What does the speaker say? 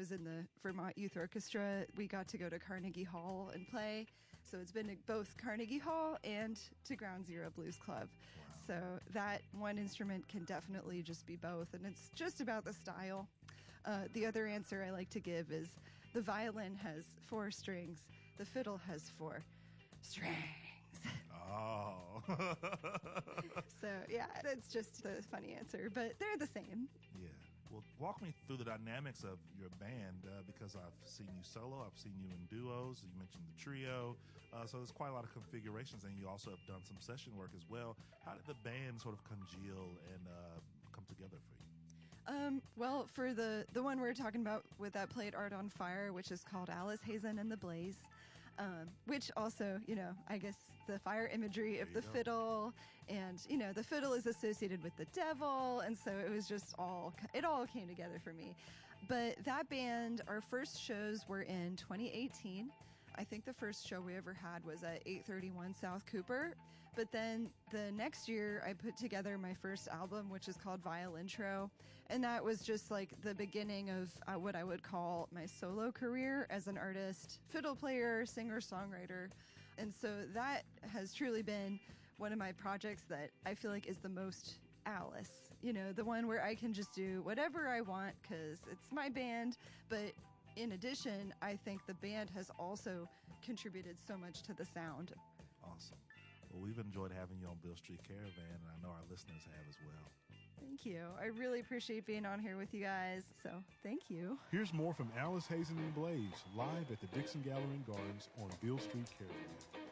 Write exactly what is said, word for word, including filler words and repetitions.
was in the Vermont Youth Orchestra, we got to go to Carnegie Hall and play. So it's been to both Carnegie Hall and to Ground Zero Blues Club. Wow. So that one instrument can definitely just be both, and it's just about the style. Uh, the other answer I like to give is the violin has four strings, the fiddle has four strings. Oh. So, yeah, that's just the funny answer, but they're the same. Yeah. Well, walk me through the dynamics of your band, uh, because I've seen you solo, I've seen you in duos, you mentioned the trio, uh, so there's quite a lot of configurations, and you also have done some session work as well. How did the band sort of congeal and uh, come together for you? Um, well, for the, the one we're talking about with that play at Art on Fire, which is called Alice Hazen and the Blaze, um, which also, you know, I guess the fire imagery of the go. fiddle, and, you know, the fiddle is associated with the devil, and so it was just all, it all came together for me. But that band, our first shows were in twenty eighteen. I think the first show we ever had was at eight thirty-one South Cooper. But then the next year, I put together my first album, which is called Violintro. And that was just like the beginning of uh, what I would call my solo career as an artist, fiddle player, singer, songwriter. And so that has truly been one of my projects that I feel like is the most Alice. You know, the one where I can just do whatever I want because it's my band, but in addition, I think the band has also contributed so much to the sound. Awesome. Well, we've enjoyed having you on Beale Street Caravan, and I know our listeners have as well. Thank you. I really appreciate being on here with you guys, so thank you. Here's more from Alice Hazen and Blaze live at the Dixon Gallery and Gardens on Beale Street Caravan.